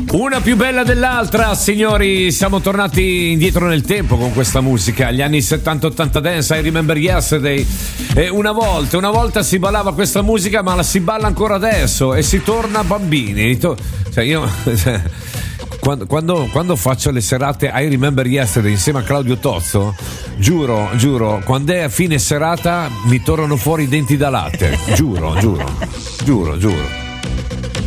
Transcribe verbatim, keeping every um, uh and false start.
Una più bella dell'altra, signori, siamo tornati indietro nel tempo con questa musica, gli anni settanta ottanta dance, I Remember Yesterday. E una volta, una volta si ballava questa musica, ma la si balla ancora adesso e si torna bambini. Cioè io quando, quando, quando faccio le serate I Remember Yesterday insieme a Claudio Tozzo, giuro, giuro, quando è a fine serata mi tornano fuori i denti da latte, giuro, giuro, giuro, giuro.